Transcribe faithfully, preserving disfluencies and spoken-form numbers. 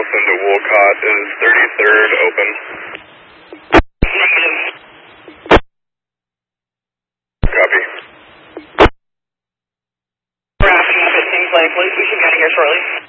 into Wolcott, is thirty-third open? Negative. Copy. Wrapping up, it seems like we should get here shortly.